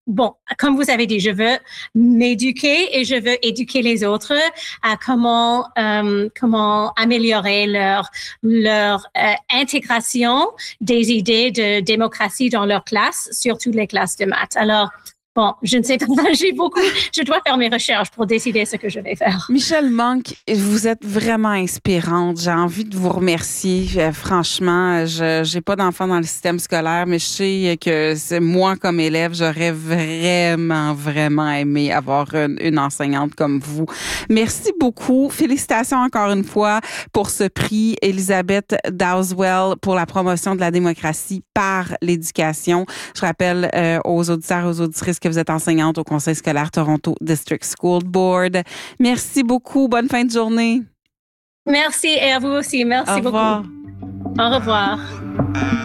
bon, comme vous avez dit, je veux m'éduquer et je veux éduquer les autres à comment améliorer leur intégration des idées de démocratie dans leur classe, surtout les classes de maths. Alors, bon, je ne sais pas, je dois faire mes recherches pour décider ce que je vais faire. Michelle Monk, vous êtes vraiment inspirante. J'ai envie de vous remercier. Franchement, je n'ai pas d'enfant dans le système scolaire, mais je sais que moi, comme élève, j'aurais vraiment aimé avoir une enseignante comme vous. Merci beaucoup. Félicitations encore une fois pour ce prix Elisabeth Dowswell pour la promotion de la démocratie par l'éducation. Je rappelle aux auditeurs et aux auditrices que vous êtes enseignante au Conseil scolaire Toronto District School Board. Merci beaucoup. Bonne fin de journée. Merci et à vous aussi. Merci beaucoup. Au revoir. Au revoir.